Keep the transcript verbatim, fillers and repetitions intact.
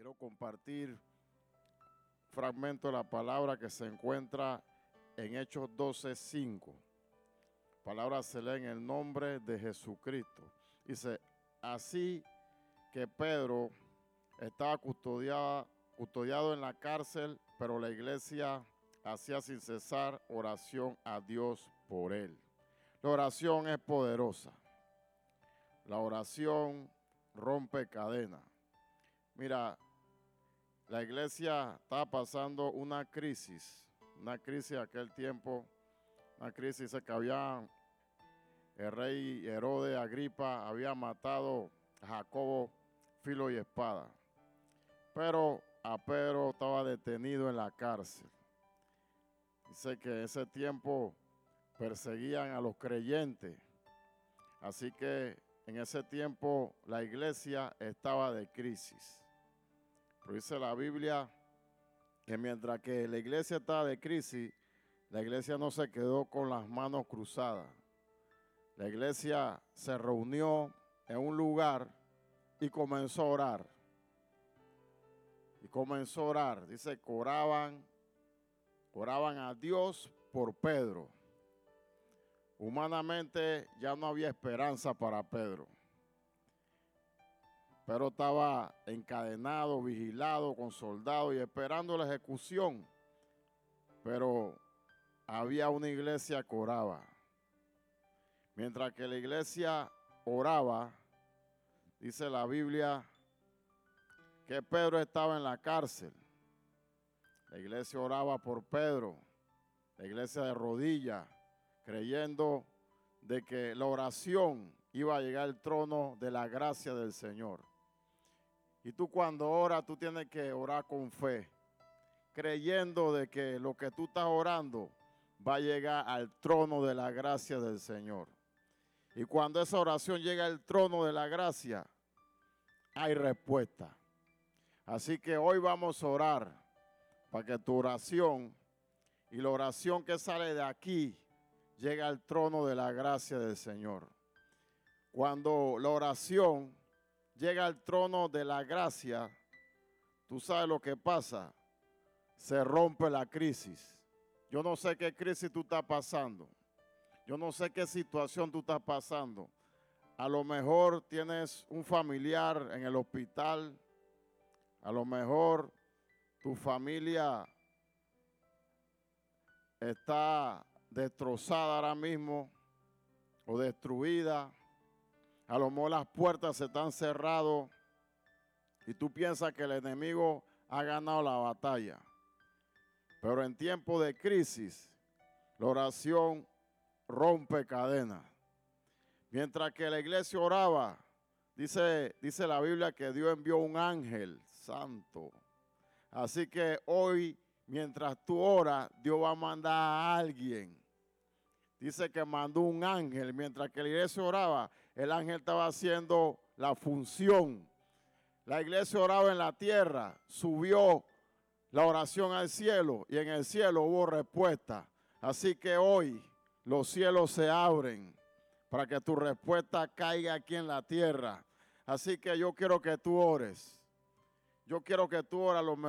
Quiero compartir un fragmento de la palabra que se encuentra en Hechos doce cinco. Palabra se lee en el nombre de Jesucristo. Dice, así que Pedro estaba custodiado, custodiado en la cárcel, pero la iglesia hacía sin cesar oración a Dios por él. La oración es poderosa. La oración rompe cadenas. Mira, la iglesia estaba pasando una crisis, una crisis de aquel tiempo, una crisis que había, el rey Herodes Agripa había matado a Jacobo filo y espada, pero a Pedro estaba detenido en la cárcel. Dice que en ese tiempo perseguían a los creyentes, así que en ese tiempo la iglesia estaba de crisis. Pero dice la Biblia que mientras que la iglesia estaba de crisis, la iglesia no se quedó con las manos cruzadas. La iglesia se reunió en un lugar y comenzó a orar. Y comenzó a orar. Dice que oraban, oraban a Dios por Pedro. Humanamente ya no había esperanza para Pedro. Pedro estaba encadenado, vigilado con soldados y esperando la ejecución. Pero había una iglesia que oraba. Mientras que la iglesia oraba, dice la Biblia que Pedro estaba en la cárcel. La iglesia oraba por Pedro, la iglesia de rodillas, creyendo de que la oración iba a llegar al trono de la gracia del Señor. Y tú cuando oras, tú tienes que orar con fe, creyendo de que lo que tú estás orando va a llegar al trono de la gracia del Señor. Y cuando esa oración llega al trono de la gracia, hay respuesta. Así que hoy vamos a orar para que tu oración y la oración que sale de aquí llegue al trono de la gracia del Señor. Cuando la oración llega al trono de la gracia, tú sabes lo que pasa, se rompe la crisis. Yo no sé qué crisis tú estás pasando. Yo no sé qué situación tú estás pasando. A lo mejor tienes un familiar en el hospital. A lo mejor tu familia está destrozada ahora mismo o destruida. A lo mejor las puertas se están cerradas y tú piensas que el enemigo ha ganado la batalla. Pero en tiempo de crisis, la oración rompe cadenas. Mientras que la iglesia oraba, dice, dice la Biblia que Dios envió un ángel santo. Así que hoy, mientras tú oras, Dios va a mandar a alguien. Dice que mandó un ángel. Mientras que la iglesia oraba, el ángel estaba haciendo la función. La iglesia oraba en la tierra, subió la oración al cielo y en el cielo hubo respuesta. Así que hoy los cielos se abren para que tu respuesta caiga aquí en la tierra. Así que yo quiero que tú ores. Yo quiero que tú ores lo mejor.